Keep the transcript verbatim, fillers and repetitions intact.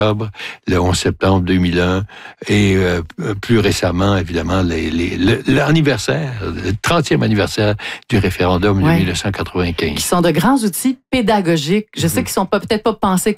le onze septembre deux mille un et euh, plus récemment, évidemment, les, les, l'anniversaire, le trentième anniversaire du référendum ouais. de mille neuf cent quatre-vingt-quinze. Qui sont de grands outils pédagogiques. Je mmh. sais qu'ils ne sont pas, peut-être pas pensés